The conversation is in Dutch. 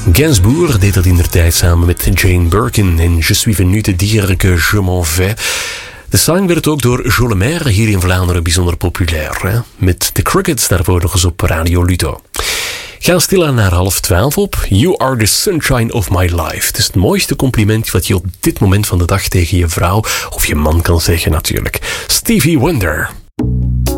Gainsbourg deed dat indertijd samen met Jane Birkin in Je suis venu te dire que je m'en vais. De song werd ook door Jo Le Maire hier in Vlaanderen bijzonder populair. Hè? Met The Crickets daarvoor nog eens op Radio Ludo. Ga stilaan naar 11:30 op. You are the sunshine of my life. Het is het mooiste compliment wat je op dit moment van de dag tegen je vrouw of je man kan zeggen natuurlijk. Stevie Wonder.